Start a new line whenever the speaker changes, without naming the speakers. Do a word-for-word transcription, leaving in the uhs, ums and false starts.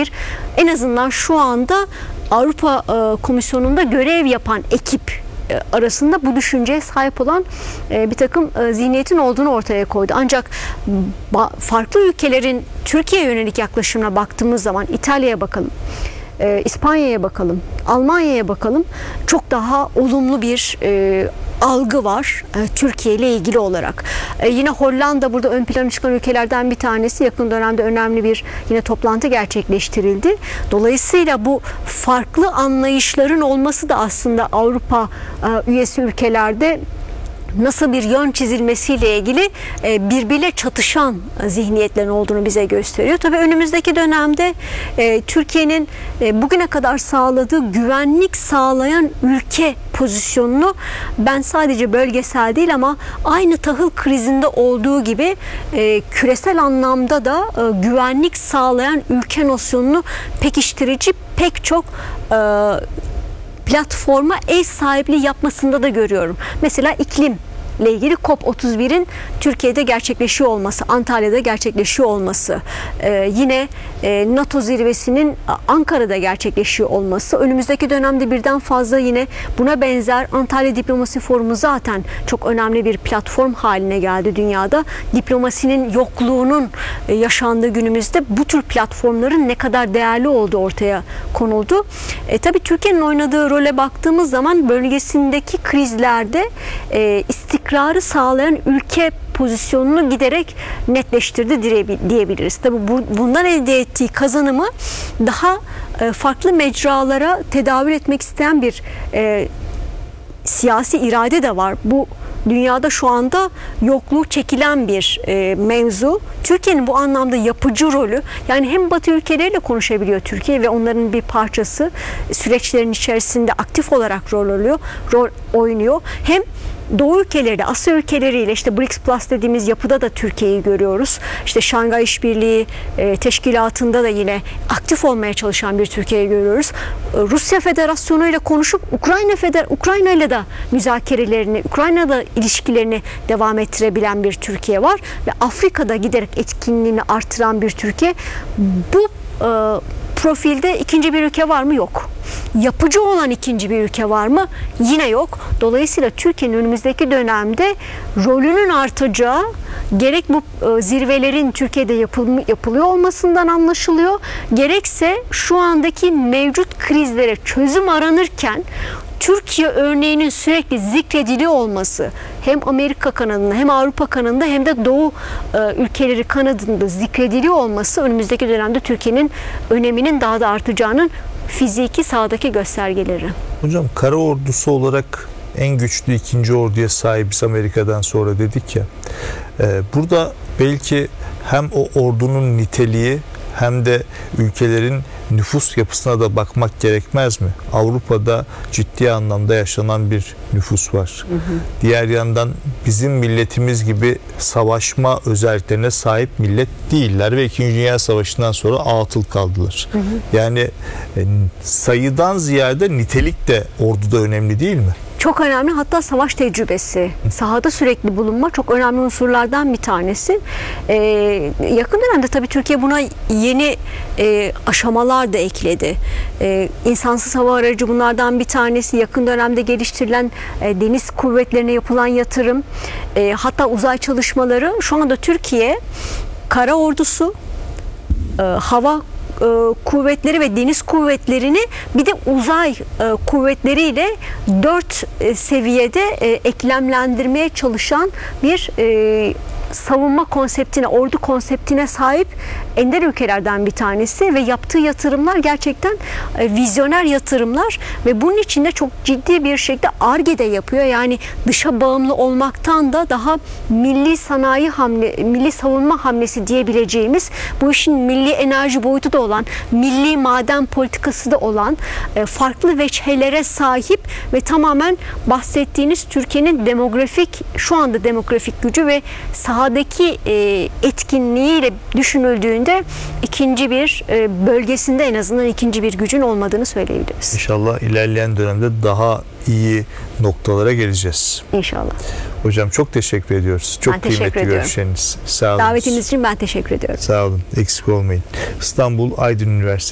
bir, en azından şu anda Avrupa e, Komisyonu'nda görev yapan ekip arasında bu düşünceye sahip olan e, bir takım e, zihniyetin olduğunu ortaya koydu. Ancak farklı ülkelerin Türkiye'ye yönelik yaklaşımına baktığımız zaman İtalya'ya bakalım, e, İspanya'ya bakalım, Almanya'ya bakalım, çok daha olumlu bir e, algı var e, Türkiye ile ilgili olarak. E, yine Hollanda burada ön plana çıkan ülkelerden bir tanesi. Yakın dönemde önemli bir yine toplantı gerçekleştirildi. Dolayısıyla bu farklı anlayışların olması da aslında Avrupa e, üyesi ülkelerde nasıl bir yön çizilmesiyle ilgili birbiriyle çatışan zihniyetlerin olduğunu bize gösteriyor. Tabii önümüzdeki dönemde Türkiye'nin bugüne kadar sağladığı güvenlik sağlayan ülke pozisyonunu ben sadece bölgesel değil ama aynı tahıl krizinde olduğu gibi küresel anlamda da güvenlik sağlayan ülke nosyonunu pekiştirici pek çok platforma ev sahipliği yapmasında da görüyorum. Mesela iklim ile ilgili COP otuz birin Türkiye'de gerçekleşiyor olması, Antalya'da gerçekleşiyor olması, e, yine e, NATO zirvesinin Ankara'da gerçekleşiyor olması, önümüzdeki dönemde birden fazla yine buna benzer Antalya Diplomasi Forumu zaten çok önemli bir platform haline geldi dünyada. Diplomasinin yokluğunun e, yaşandığı günümüzde bu tür platformların ne kadar değerli olduğu ortaya konuldu. E, tabii Türkiye'nin oynadığı role baktığımız zaman bölgesindeki krizlerde e, istikrar istikrarı sağlayan ülke pozisyonunu giderek netleştirdi diyebiliriz. Tabii bu, bundan elde ettiği kazanımı daha e, farklı mecralara tedavül etmek isteyen bir e, siyasi irade de var. Bu dünyada şu anda yokluğu çekilen bir e, mevzu. Türkiye'nin bu anlamda yapıcı rolü, yani hem Batı ülkeleriyle konuşabiliyor Türkiye ve onların bir parçası, süreçlerin içerisinde aktif olarak rol alıyor, rol oynuyor. Hem Doğu ülkeleri, Asya ülkeleriyle işte BRICS Plus dediğimiz yapıda da Türkiye'yi görüyoruz. İşte Şangay İşbirliği e, Teşkilatı'nda da yine aktif olmaya çalışan bir Türkiye'yi görüyoruz. E, Rusya Federasyonu ile konuşup Ukrayna Feder Ukrayna ile de müzakerelerini, Ukrayna'da ilişkilerini devam ettirebilen bir Türkiye var ve Afrika'da giderek etkinliğini artıran bir Türkiye. Bu e, profilde ikinci bir ülke var mı? Yok. Yapıcı olan ikinci bir ülke var mı? Yine yok. Dolayısıyla Türkiye'nin önümüzdeki dönemde rolünün artacağı gerek bu zirvelerin Türkiye'de yapıl yapılıyor olmasından anlaşılıyor, gerekse şu andaki mevcut krizlere çözüm aranırken Türkiye örneğinin sürekli zikrediliyor olması, hem Amerika kanadında hem Avrupa kanadında hem de Doğu e, ülkeleri kanadında zikrediliyor olması önümüzdeki dönemde Türkiye'nin öneminin daha da artacağının fiziki sahadaki göstergeleri.
Hocam, kara ordusu olarak en güçlü ikinci orduya sahibiz Amerika'dan sonra dedik ya. E, burada belki hem o ordunun niteliği hem de ülkelerin nüfus yapısına da bakmak gerekmez mi? Avrupa'da ciddi anlamda yaşanan bir nüfus var. Hı hı. Diğer yandan bizim milletimiz gibi savaşma özelliklerine sahip millet değiller ve İkinci Dünya Savaşı'ndan sonra atıl kaldılar. Hı hı. Yani e, sayıdan ziyade nitelik de orduda önemli değil mi?
Çok önemli. Hatta savaş tecrübesi, sahada sürekli bulunma çok önemli unsurlardan bir tanesi. Ee, yakın dönemde tabii Türkiye buna yeni e, aşamalar da ekledi. Ee, insansız hava aracı bunlardan bir tanesi. Yakın dönemde geliştirilen e, deniz kuvvetlerine yapılan yatırım, e, hatta uzay çalışmaları. Şu anda Türkiye kara ordusu, e, hava kuvvetleri ve deniz kuvvetlerini bir de uzay kuvvetleriyle dört seviyede eklemlendirmeye çalışan bir savunma konseptine, ordu konseptine sahip ender ülkelerden bir tanesi ve yaptığı yatırımlar gerçekten vizyoner yatırımlar ve bunun içinde çok ciddi bir şekilde Ar-Ge de yapıyor. Yani dışa bağımlı olmaktan da daha milli sanayi hamle, milli savunma hamlesi diyebileceğimiz, bu işin milli enerji boyutu da olan, milli maden politikası da olan farklı veçhelere sahip ve tamamen bahsettiğiniz Türkiye'nin demografik, şu anda demografik gücü ve sahadaki etkinliğiyle düşünüldüğünde ikinci bir bölgesinde en azından ikinci bir gücün olmadığını söyleyebiliriz.
İnşallah ilerleyen dönemde daha iyi noktalara geleceğiz.
İnşallah.
Hocam çok teşekkür ediyoruz. Çok
ben
kıymetli görüşleriniz. Sağ olun.
Davetiniz için ben teşekkür ediyorum.
Sağ olun. Eksik olmayın. İstanbul Aydın Üniversitesi